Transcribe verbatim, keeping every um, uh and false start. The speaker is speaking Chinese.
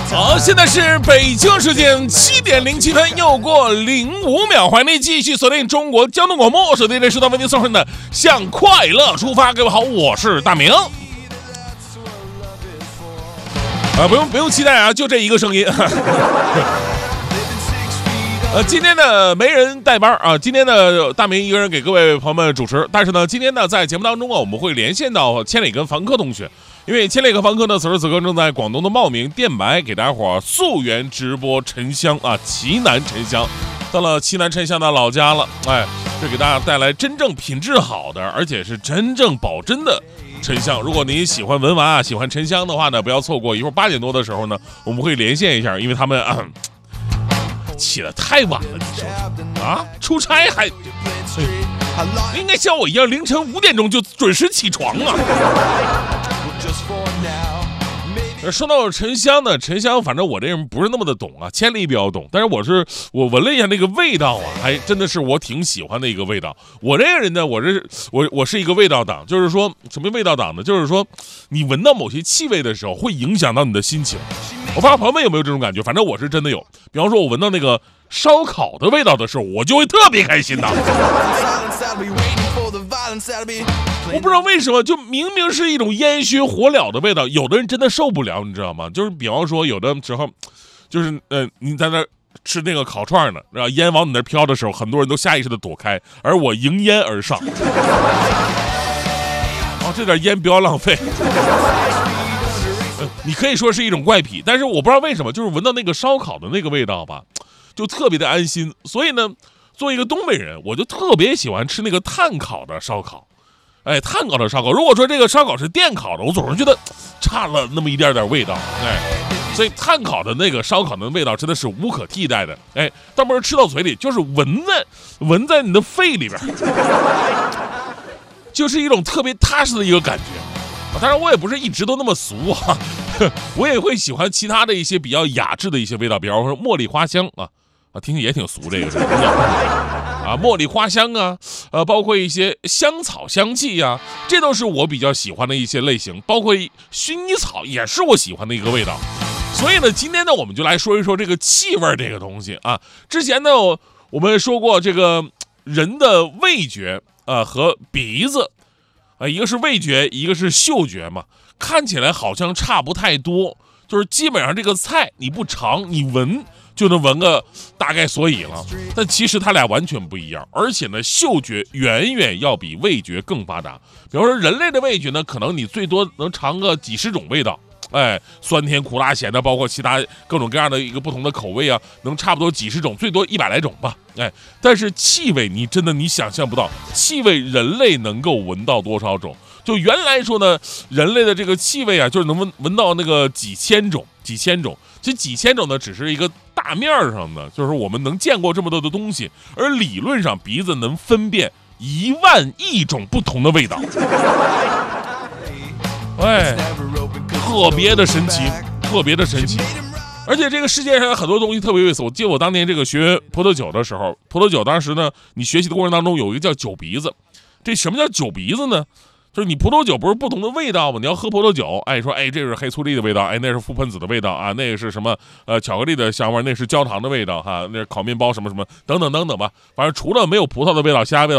好，现在是北京时间七点零七分，又过零五秒，欢迎你继续锁定中国交通广播，锁定这时段为您送上的向快乐出发。各位好，我是大明。啊，不用不用期待啊，就这一个声音。呃，今天呢没人带班啊，今天呢大明一个人给各位朋友们主持。但是呢，今天呢在节目当中啊，我们会连线到千里跟房科同学，因为千里跟房科呢此时此刻正在广东的茂名电白给大家伙溯源直播沉香啊，奇南沉香。到了奇南沉香的老家了，哎，是给大家带来真正品质好的，而且是真正保真的沉香。如果您喜欢文玩啊，喜欢沉香的话呢，不要错过。一会儿八点多的时候呢，我们会连线一下，因为他们啊起得太晚了，你说啊？出差还、哎、应该像我一样，凌晨五点钟就准时起床啊。说到沉香呢，沉香反正我这人不是那么的懂啊，千里比较懂。但是我是我闻了一下那个味道啊，还真的是我挺喜欢的一个味道。我这个人呢，我是我我是一个味道党，就是说什么味道党呢？就是说你闻到某些气味的时候，会影响到你的心情。我不知道朋友们有没有这种感觉，反正我是真的有。比方说我闻到那个烧烤的味道的时候，我就会特别开心的。我不知道为什么，就明明是一种烟熏火燎的味道，有的人真的受不了，你知道吗？就是比方说有的时候，就是呃你在那吃那个烤串呢，然后烟往你那飘的时候，很多人都下意识的躲开，而我迎烟而上。哦，这点烟不要浪费。呃、你可以说是一种怪癖，但是我不知道为什么，就是闻到那个烧烤的那个味道吧，就特别的安心。所以呢，作为一个东北人，我就特别喜欢吃那个炭烤的烧烤。哎，炭烤的烧烤，如果说这个烧烤是电烤的，我总是觉得差了那么一点点味道。哎，所以炭烤的那个烧烤的味道真的是无可替代的。哎，倒不是吃到嘴里，就是闻在闻在你的肺里边，就是一种特别踏实的一个感觉。当然我也不是一直都那么俗啊，我也会喜欢其他的一些比较雅致的一些味道，比方说茉莉花香啊，啊听起来也挺俗这个啊，茉莉花香啊，呃，包括一些香草香气呀、啊，这都是我比较喜欢的一些类型，包括薰衣草也是我喜欢的一个味道。所以呢，今天呢，我们就来说一说这个气味这个东西啊。之前呢，我们说过这个人的味觉啊和鼻子。啊，一个是味觉，一个是嗅觉嘛，看起来好像差不太多，就是基本上这个菜你不尝，你闻就能闻个大概所以了。但其实它俩完全不一样，而且呢，嗅觉远远要比味觉更发达。比方说人类的味觉呢，可能你最多能尝个几十种味道。哎，酸甜苦辣咸的，包括其他各种各样的一个不同的口味啊，能差不多几十种，最多一百来种吧。哎，但是气味你真的你想象不到，气味人类能够闻到多少种？就原来说呢，人类的这个气味啊，就是能闻闻到那个几千种，几千种。这几千种呢，只是一个大面上的，就是我们能见过这么多的东西，而理论上鼻子能分辨一万亿种不同的味道。哎。特别的神奇，特别的神奇，而且这个世界上有很多东西特别有意思。我记得我当年这个学葡萄酒的时候，葡萄酒当时呢，你学习的过程当中有一个叫酒鼻子。这什么叫酒鼻子呢？就是你葡萄酒不是不同的味道吗？你要喝葡萄酒，哎，说哎这是黑醋栗的味道，哎那是覆盆子的味道啊，那个是什么呃巧克力的香味，那是焦糖的味道哈，那是烤面包什么什么等等等等吧。反正除了没有葡萄的味道，其他味道